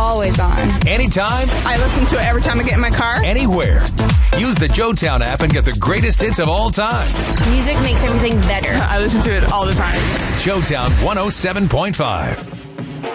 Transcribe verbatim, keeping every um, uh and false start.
always on. Anytime. I listen to it every time I get in my car. Anywhere. Use the JoeTown app and get the greatest hits of all time. Music makes everything better. I listen to it all the time. JoeTown one oh seven point five.